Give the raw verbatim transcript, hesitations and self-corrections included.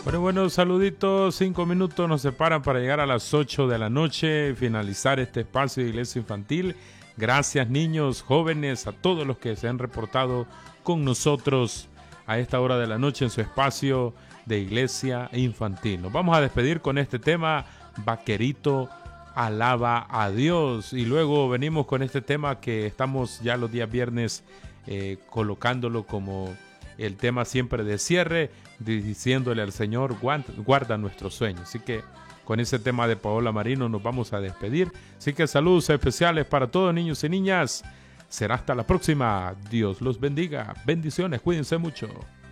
Bueno, bueno, saluditos, cinco minutos nos separan para llegar a las ocho de la noche, finalizar este espacio de Iglesia Infantil. Gracias niños, jóvenes, a todos los que se han reportado con nosotros a esta hora de la noche en su espacio de Iglesia Infantil. Nos vamos a despedir con este tema, Vaquerito alaba a Dios, y luego venimos con este tema que estamos ya los días viernes eh, colocándolo como el tema siempre de cierre, diciéndole al Señor, guarda nuestros sueños. Así que con ese tema de Paola Marino nos vamos a despedir. Así que saludos especiales para todos niños y niñas. Será hasta la próxima. Dios los bendiga. Bendiciones. Cuídense mucho.